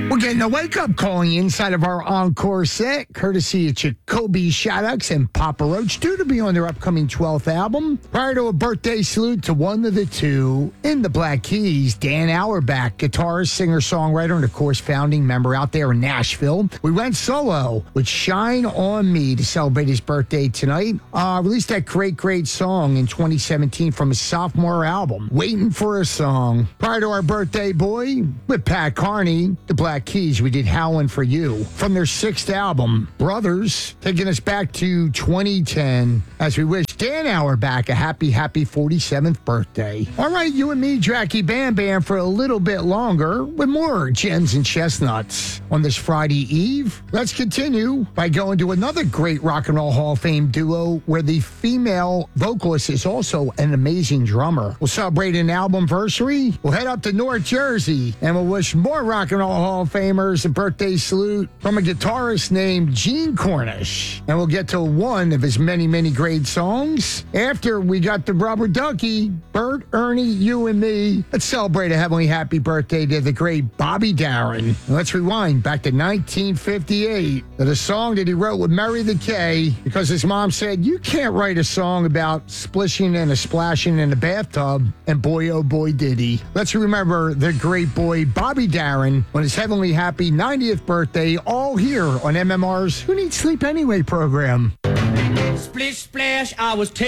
We're getting a wake-up calling inside of our encore set, courtesy of Jacoby Shaddux and Papa Roach, due to be on their upcoming 12th album. Prior to a birthday salute to one of the two in the Black Keys, Dan Auerbach, guitarist, singer-songwriter, and of course founding member out there in Nashville. We went solo with Shine On Me to celebrate his birthday tonight. Released that great song in 2017 from his sophomore album, Waiting for a Song. Prior to our birthday boy, with Pat Carney, the Black Keys, we did Howlin' for You from their 6th album, Brothers, taking us back to 2010 as we wish Dan Auerbach a happy 47th birthday. All right, you and me, Dracky Bam Bam, for a little bit longer with more gems and chestnuts on this Friday Eve. Let's continue by going to another great Rock and Roll Hall of Fame duo where the female vocalist is also an amazing drummer. We'll celebrate an albumversary. We'll head up to North Jersey and we'll wish more Rock and Roll Hall of Famers a birthday salute from a guitarist named Gene Cornish. And we'll get to one of his many great songs after we got the rubber ducky, Bert, Ernie, you and me. Let's celebrate a heavenly happy birthday to the great Bobby Darin. And let's rewind back to 1958 to the song that he wrote with Mary the K, because his mom said, you can't write a song about splishing and a splashing in a bathtub, and boy, oh boy, did he. Let's remember the great boy Bobby Darin on his heavenly happy 90th birthday, all here on MMR's Who Needs Sleep Anyway program. Splish splash, I was